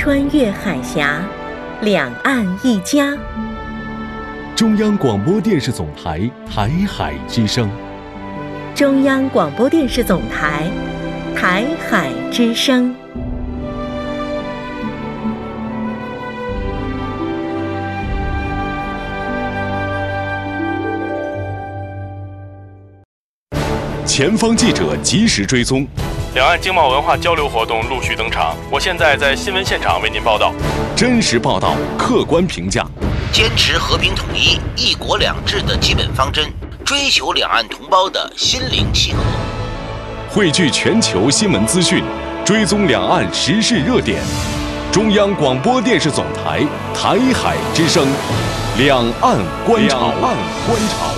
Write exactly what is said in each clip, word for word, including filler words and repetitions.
穿越海峡，两岸一家。 中央广播电视总台台海之声。 中央广播电视总台台海之声。 前方记者及时追踪， 两岸经贸文化交流活动陆续登场。我现在在新闻现场为您报道， 真实报道，客观评价， 坚持和平统一、一国两制的基本方针，追求两岸同胞的心灵契合， 汇聚全球新闻资讯，追踪两岸时事热点。中央广播电视总台台海之声，两岸观察。两岸观察。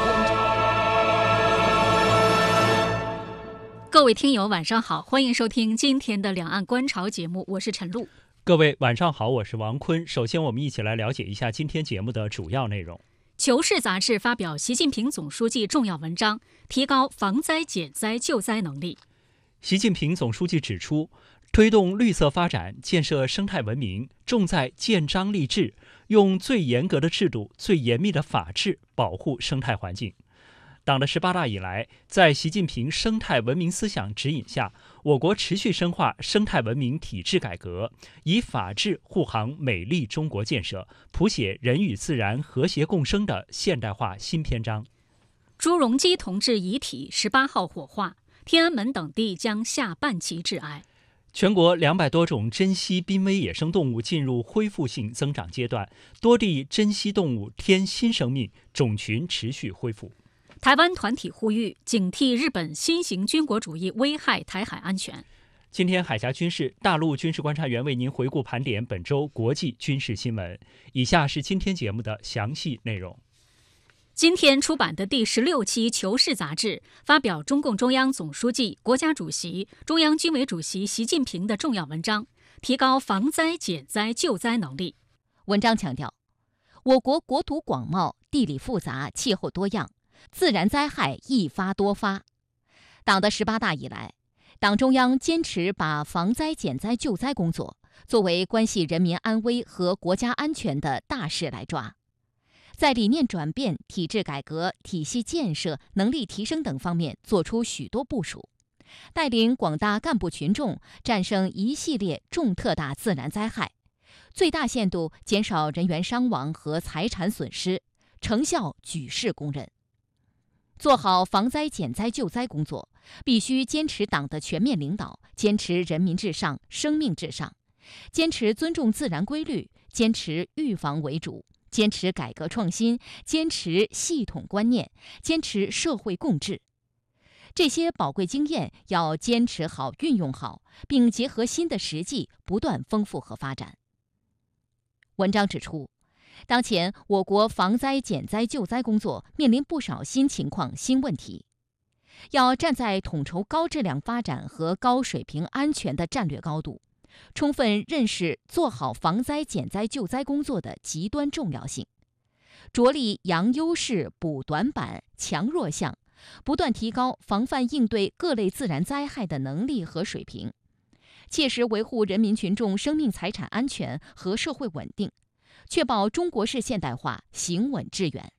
各位听友晚上好，欢迎收听今天的两岸观潮节目，我是陈露。 各位晚上好，我是王坤。首先我们一起来了解一下今天节目的主要内容。 求是杂志发表习近平总书记重要文章，提高防灾减灾救灾能力。 习近平总书记指出，推动绿色发展，建设生态文明，重在建章立制，用最严格的制度、最严密的法治保护生态环境。党的十八大以来，在习近平生态文明思想指引下，我国持续深化生态文明体制改革，以法治护航美丽中国建设，谱写人与自然和谐共生的现代化新篇章。 朱镕基同志遗体十八号火化，天安门等地将下半旗致哀。 全国两百多种珍稀濒危野生动物进入恢复性增长阶段，多地珍稀动物添新生命，种群持续恢复。 台湾团体呼吁警惕日本新型军国主义危害台海安全。 今天海峡军事大陆军事观察员为您回顾盘点本周国际军事新闻。以下是今天节目的详细内容。 今天出版的第十六期《求是》杂志发表中共中央总书记、国家主席、中央军委主席习近平的重要文章，提高防灾减灾救灾能力。 文章强调，我国国土广袤，地理复杂，气候多样，自然灾害易发多发。党的十八大以来，党中央坚持把防灾减灾救灾工作作为关系人民安危和国家安全的大事来抓，在理念转变、体制改革、体系建设、能力提升等方面做出许多部署，带领广大干部群众战胜一系列重特大自然灾害，最大限度减少人员伤亡和财产损失，成效举世公认。做好防灾减灾救灾工作，必须坚持党的全面领导，坚持人民至上、生命至上，坚持尊重自然规律，坚持预防为主，坚持改革创新，坚持系统观念，坚持社会共治。这些宝贵经验要坚持好、运用好，并结合新的实际不断丰富和发展。文章指出，当前我国防灾减灾救灾工作面临不少新情况、新问题，要站在统筹高质量发展和高水平安全的战略高度，充分认识做好防灾减灾救灾工作的极端重要性，着力扬优势、补短板、强弱项，不断提高防范应对各类自然灾害的能力和水平，切实维护人民群众生命财产安全和社会稳定，确保中国式现代化行稳致远。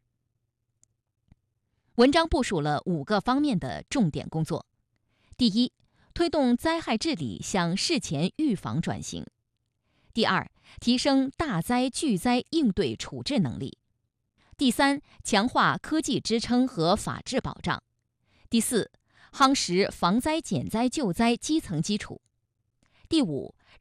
文章部署了五个方面的重点工作：第一，推动灾害治理向事前预防转型；第二，提升大灾巨灾应对处置能力；第三，强化科技支撑和法治保障；第四，夯实防灾减灾救灾基层基础；第五，